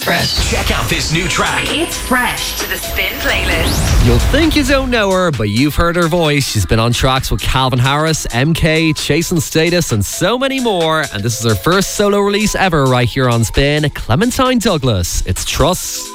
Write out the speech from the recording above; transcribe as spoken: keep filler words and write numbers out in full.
Fresh. Check out this new track. It's fresh to the Spin playlist. You'll think you don't know her, but you've heard her voice. She's been on tracks with Calvin Harris, M K, Chasing Status, and so many more. And this is her first solo release ever right here on Spin. Clementine Douglas. It's Trust.